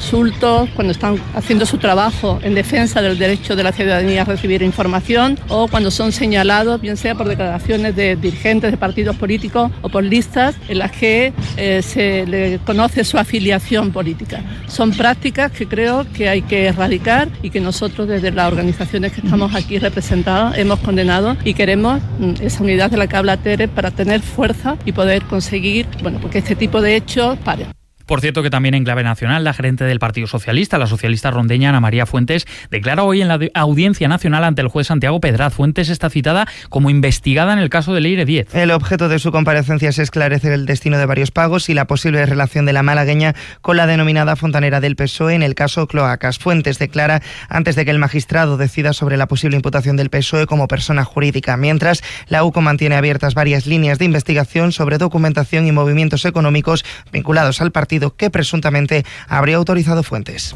insultos, cuando están haciendo su trabajo en defensa del derecho de la ciudadanía a recibir información, o cuando son señalados, bien sea por declaraciones de dirigentes de partidos políticos o por listas en las que se le conoce su afiliación política. Son prácticas que creo que hay que erradicar y que nosotros desde las organizaciones que estamos aquí representadas hemos condenado, y queremos esa unidad de la que habla Tere para tener fuerza y poder conseguir, porque este tipo de hechos paren. Por cierto, que también en clave nacional, la gerente del Partido Socialista, la socialista rondeña Ana María Fuentes, declara hoy en la Audiencia Nacional ante el juez Santiago Pedraz. Fuentes está citada como investigada en el caso de Leire 10. El objeto de su comparecencia es esclarecer el destino de varios pagos y la posible relación de la malagueña con la denominada fontanera del PSOE en el caso Cloacas. Fuentes declara antes de que el magistrado decida sobre la posible imputación del PSOE como persona jurídica, mientras la UCO mantiene abiertas varias líneas de investigación sobre documentación y movimientos económicos vinculados al partido que presuntamente habría autorizado Fuentes.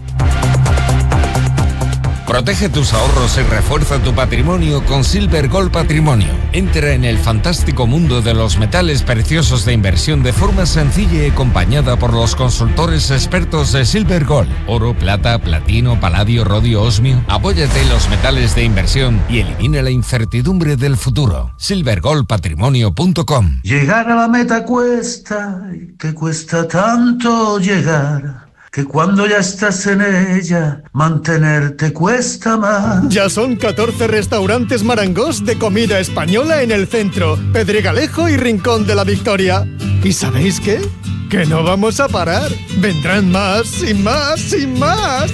Protege tus ahorros y refuerza tu patrimonio con Silver Gold Patrimonio. Entra en el fantástico mundo de los metales preciosos de inversión de forma sencilla y acompañada por los consultores expertos de Silver Gold. Oro, plata, platino, paladio, rodio, osmio. Apóyate en los metales de inversión y elimina la incertidumbre del futuro. silvergoldpatrimonio.com. Llegar a la meta cuesta, y te cuesta tanto llegar, que cuando ya estás en ella, mantenerte cuesta más. Ya son 14 restaurantes Marangos de comida española en el centro, Pedregalejo y Rincón de la Victoria. ¿Y sabéis qué? Que no vamos a parar. Vendrán más y más y más.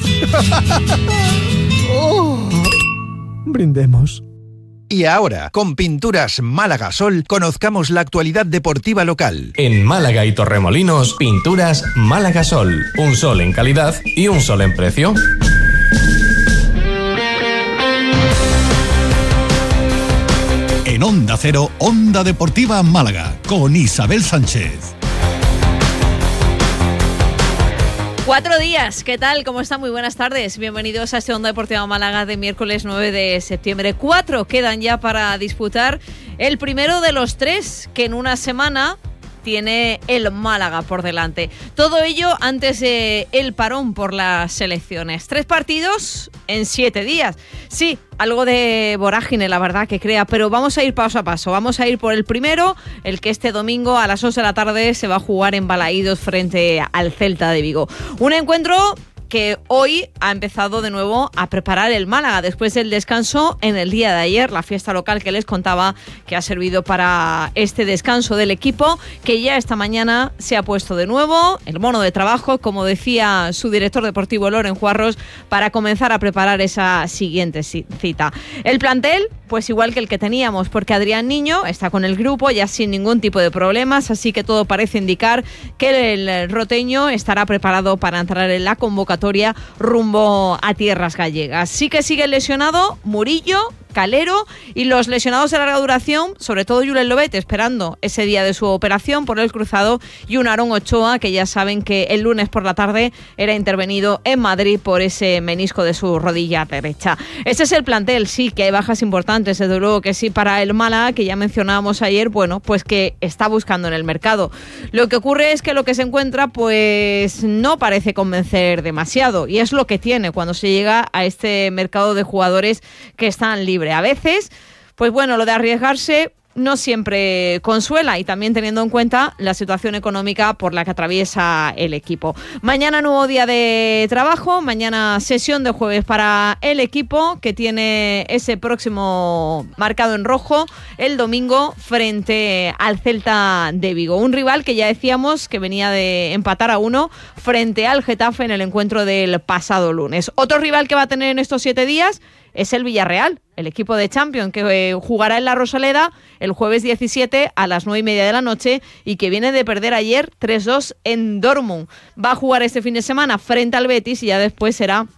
Oh. Brindemos. Y ahora, con Pinturas Málaga Sol, conozcamos la actualidad deportiva local. En Málaga y Torremolinos, Pinturas Málaga Sol. Un sol en calidad y un sol en precio. En Onda Cero, Onda Deportiva Málaga, con Isabel Sánchez. 4 días, ¿qué tal? ¿Cómo están? Muy buenas tardes. Bienvenidos a este Onda Deportiva Málaga de miércoles 9 de septiembre. 4 quedan ya para disputar el primero de los 3 que en una semana tiene el Málaga por delante. Todo ello antes del parón por las selecciones. 3 partidos en 7 días. Sí, algo de vorágine, la verdad, que crea, pero vamos a ir paso a paso. Vamos a ir por el primero, el que este domingo a las 11 de la tarde se va a jugar en Balaídos frente al Celta de Vigo. Un encuentro que hoy ha empezado de nuevo a preparar el Málaga después del descanso en el día de ayer, la fiesta local que les contaba que ha servido para este descanso del equipo, que ya esta mañana se ha puesto de nuevo el mono de trabajo, como decía su director deportivo Loren Juarros, para comenzar a preparar esa siguiente cita. El plantel, pues igual que el que teníamos, porque Adrián Niño está con el grupo ya sin ningún tipo de problemas, así que todo parece indicar que el roteño estará preparado para entrar en la convocatoria rumbo a tierras gallegas. Sí que sigue lesionado Murillo, Calero y los lesionados de larga duración, sobre todo Julen Lobet, esperando ese día de su operación por el cruzado, y un Aarón Ochoa, que ya saben que el lunes por la tarde era intervenido en Madrid por ese menisco de su rodilla derecha. Ese es el plantel, sí que hay bajas importantes, desde luego que sí, para el Málaga, que ya mencionábamos ayer, pues que está buscando en el mercado. Lo que ocurre es que lo que se encuentra pues no parece convencer demasiado, y es lo que tiene cuando se llega a este mercado de jugadores que están libres. A veces, pues bueno, lo de arriesgarse no siempre consuela, y también teniendo en cuenta la situación económica por la que atraviesa el equipo. Mañana nuevo día de trabajo, mañana sesión de jueves para el equipo, que tiene ese próximo marcado en rojo el domingo frente al Celta de Vigo, un rival que ya decíamos que venía de empatar a 1 frente al Getafe en el encuentro del pasado lunes. Otro rival que va a tener en estos 7 días es el Villarreal, el equipo de Champions, que jugará en la Rosaleda el jueves 17 a las 9:30 de la noche y que viene de perder ayer 3-2 en Dortmund. Va a jugar este fin de semana frente al Betis y ya después será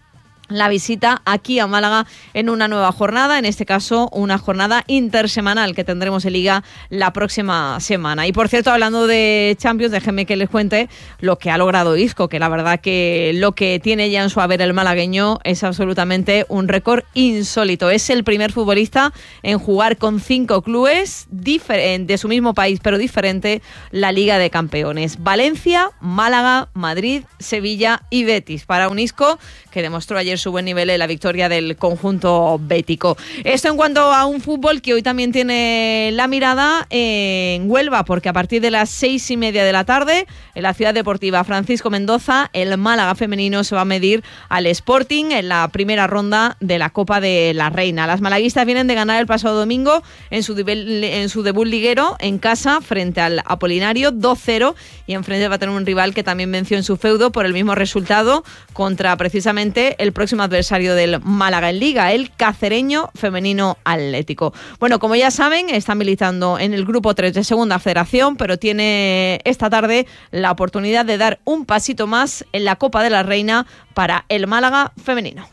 la visita aquí a Málaga en una nueva jornada, en este caso una jornada intersemanal que tendremos en Liga la próxima semana. Y por cierto, hablando de Champions, déjenme que les cuente lo que ha logrado Isco, que la verdad que lo que tiene ya en su haber el malagueño es absolutamente un récord insólito. Es el primer futbolista en jugar con 5 clubes de su mismo país, pero diferente, la Liga de Campeones. Valencia, Málaga, Madrid, Sevilla y Betis. Para un Isco que demostró ayer su buen nivel en la victoria del conjunto bético. Esto en cuanto a un fútbol que hoy también tiene la mirada en Huelva, porque a partir de las 6:30 de la tarde, en la Ciudad Deportiva Francisco Mendoza, el Málaga femenino se va a medir al Sporting en la primera ronda de la Copa de la Reina. Las malaguistas vienen de ganar el pasado domingo en su debut liguero en casa frente al Apolinario 2-0, y enfrente va a tener un rival que también venció en su feudo por el mismo resultado contra precisamente el próximo adversario del Málaga en Liga, el Cacereño Femenino Atlético. Bueno, como ya saben, está militando en el grupo 3 de Segunda Federación, pero tiene esta tarde la oportunidad de dar un pasito más en la Copa de la Reina para el Málaga femenino.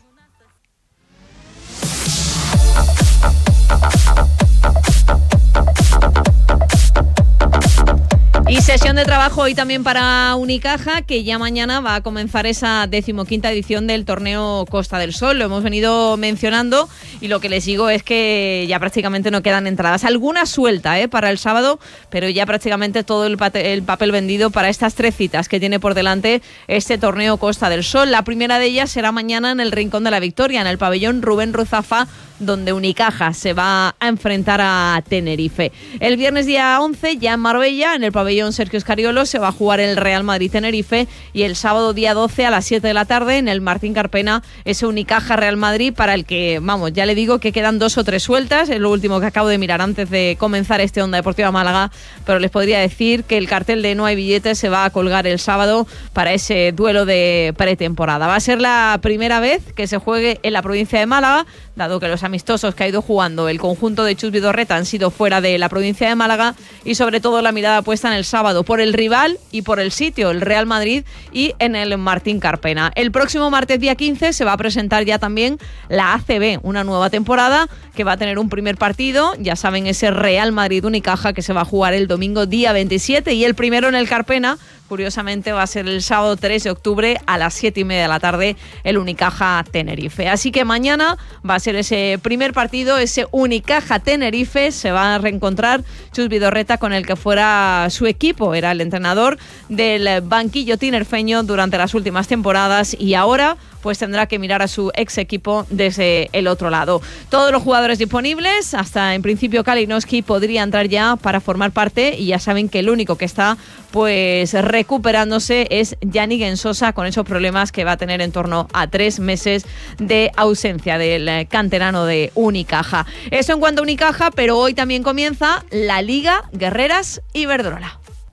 Y sesión de trabajo hoy también para Unicaja, que ya mañana va a comenzar esa 15ª edición del torneo Costa del Sol. Lo hemos venido mencionando y lo que les digo es que ya prácticamente no quedan entradas. Alguna suelta para el sábado, pero ya prácticamente todo el papel vendido para estas 3 citas que tiene por delante este torneo Costa del Sol. La primera de ellas será mañana en el Rincón de la Victoria, en el pabellón Rubén Ruzafa, donde Unicaja se va a enfrentar a Tenerife. El viernes día 11, ya en Marbella, en el pabellón Sergio Escariolo, se va a jugar el Real Madrid-Tenerife, y el sábado día 12 a las 7 de la tarde en el Martín Carpena, ese Unicaja-Real Madrid, para el que, vamos, ya le digo que quedan 2 o 3 sueltas, es lo último que acabo de mirar antes de comenzar este Onda Deportiva Málaga, pero les podría decir que el cartel de No hay billetes se va a colgar el sábado para ese duelo de pretemporada. Va a ser la primera vez que se juegue en la provincia de Málaga, dado que los amistosos que ha ido jugando el conjunto de Chus Vidorreta han sido fuera de la provincia de Málaga, y sobre todo la mirada puesta en el sábado por el rival y por el sitio, el Real Madrid, y en el Martín Carpena. El próximo martes día 15 se va a presentar ya también la ACB, una nueva temporada que va a tener un primer partido, ya saben, ese Real Madrid Unicaja, que se va a jugar el domingo día 27, y el primero en el Carpena, curiosamente, va a ser el sábado 3 de octubre a las 7:30 de la tarde, el Unicaja Tenerife. Así que mañana va a ser ese primer partido, ese Unicaja Tenerife. Se va a reencontrar Chus Vidorreta con el que fuera su equipo, era el entrenador del banquillo tinerfeño durante las últimas temporadas, y ahora pues tendrá que mirar a su ex equipo desde el otro lado. Todos los jugadores disponibles, hasta en principio Kalinowski podría entrar ya para formar parte, y ya saben que el único que está pues recuperándose es Yannick Ensosa, con esos problemas que va a tener en torno a 3 meses de ausencia del canterano de Unicaja. Eso en cuanto a Unicaja, pero hoy también comienza la Liga Guerreras Iberdrola.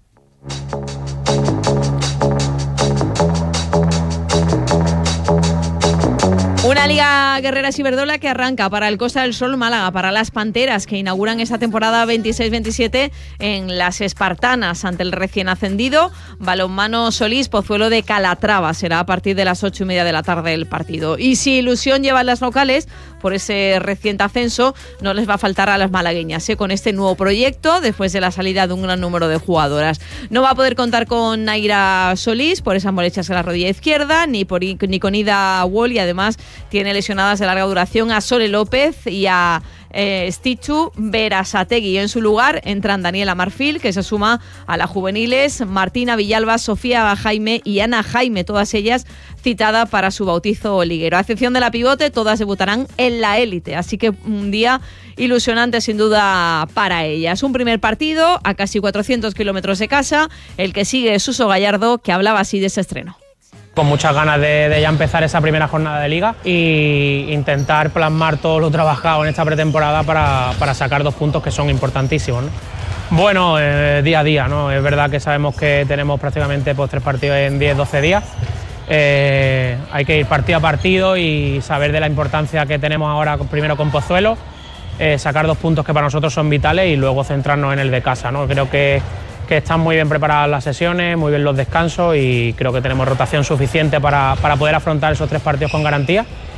Una Liga Guerreras Iberdrola que arranca para el Costa del Sol Málaga, para las Panteras, que inauguran esta temporada 26-27 en las Espartanas ante el recién ascendido Balonmano Solís Pozuelo de Calatrava. Será a partir de las 8:30 de la tarde el partido. Y si ilusión llevan las locales por ese reciente ascenso, no les va a faltar a las malagueñas con este nuevo proyecto, después de la salida de un gran número de jugadoras. No va a poder contar con Naira Solís por esas molestias en la rodilla izquierda, ni con Ida Wall, y además tiene lesionadas de larga duración a Sole López y a Stichu Berasategui. En su lugar entran Daniela Marfil, que se suma a las juveniles, Martina Villalba, Sofía Jaime y Ana Jaime, todas ellas citadas para su bautizo liguero. A excepción de la pivote, todas debutarán en la élite, así que un día ilusionante sin duda para ellas. Un primer partido a casi 400 kilómetros de casa, el que sigue es Suso Gallardo, que hablaba así de ese estreno. Con muchas ganas de ya empezar esa primera jornada de Liga e intentar plasmar todo lo trabajado en esta pretemporada para sacar 2 puntos que son importantísimos, ¿no? Bueno, día a día, ¿no? Es verdad que sabemos que tenemos prácticamente 3 partidos en 10-12 días. Hay que ir partido a partido y saber de la importancia que tenemos ahora, primero con Pozuelo, sacar 2 puntos que para nosotros son vitales, y luego centrarnos en el de casa, ¿no? Creo que están muy bien preparadas las sesiones, muy bien los descansos, y creo que tenemos rotación suficiente para poder afrontar esos 3 partidos con garantía,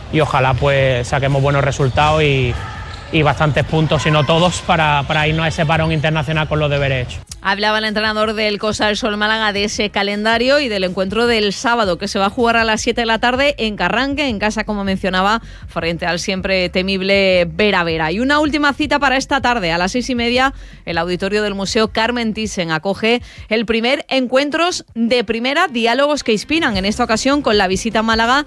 y ojalá pues saquemos buenos resultados y bastantes puntos, si no todos, para irnos a ese parón internacional con los deberes hechos. Hablaba el entrenador del Cosa del Sol Málaga de ese calendario y del encuentro del sábado, que se va a jugar a las 7 de la tarde en Carranque, en casa, como mencionaba, frente al siempre temible Vera Vera. Y una última cita para esta tarde, a las 6:30, el auditorio del Museo Carmen Thyssen acoge el primer Encuentros de Primera, diálogos que inspiran, en esta ocasión con la visita a Málaga